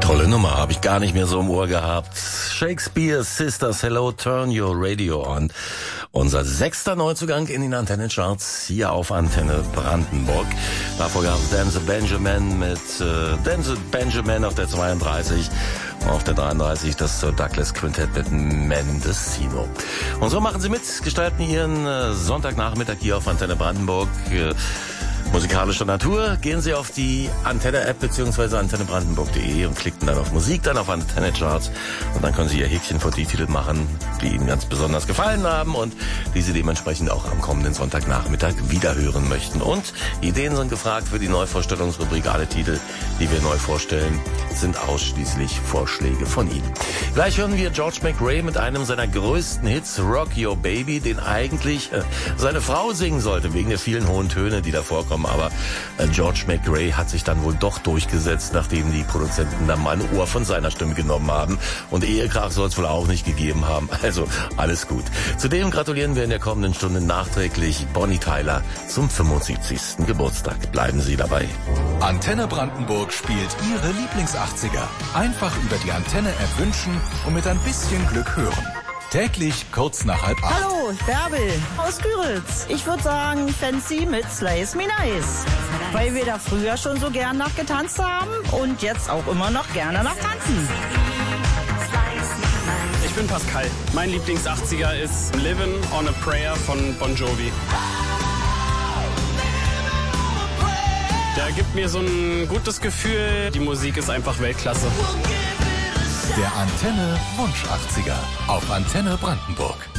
Tolle Nummer, habe ich gar nicht mehr so im Ohr gehabt. Shakespeare Sisters, Hello, Turn Your Radio On. Unser 6. Neuzugang in den Antenne-Charts hier auf Antenne Brandenburg. Davor gab es Denzel Benjamin mit Denzel Benjamin auf der 32. Auf der 33 das Douglas Quintett mit Mendocino. Und so machen Sie mit, gestalten Ihren Sonntagnachmittag hier auf Antenne Brandenburg. Musikalischer Natur, gehen Sie auf die Antenne-App bzw. antennebrandenburg.de und klicken dann auf Musik, dann auf Antenne-Charts und dann können Sie Ihr Häkchen vor die Titel machen, die Ihnen ganz besonders gefallen haben und die Sie dementsprechend auch am kommenden Sonntagnachmittag wiederhören möchten. Und Ideen sind gefragt für die Neuvorstellungsrubrik. Alle Titel, die wir neu vorstellen, sind ausschließlich Vorschläge von Ihnen. Gleich hören wir George McRae mit einem seiner größten Hits, Rock Your Baby, den eigentlich seine Frau singen sollte, wegen der vielen hohen Töne, die da vorkommen. Aber George McRae hat sich dann wohl doch durchgesetzt, nachdem die Produzenten da mal ein Ohr von seiner Stimme genommen haben. Und Ehekrach soll es wohl auch nicht gegeben haben. Also alles gut. Zudem gratulieren wir in der kommenden Stunde nachträglich Bonnie Tyler zum 75. Geburtstag. Bleiben Sie dabei. Antenne Brandenburg spielt Ihre Lieblings-80er. Einfach über die Antenne-App wünschen und mit ein bisschen Glück hören. Täglich kurz nach 7:30. Hallo, Bärbel aus Güritz. Ich würde sagen Fancy mit Slice Me Nice. Weil wir da früher schon so gern nachgetanzt haben und jetzt auch immer noch gerne nachtanzen. Ich bin Pascal. Mein Lieblings-80er ist Livin' on a Prayer von Bon Jovi. Der gibt mir so ein gutes Gefühl. Die Musik ist einfach Weltklasse. Der Antenne Wunsch 80er auf Antenne Brandenburg.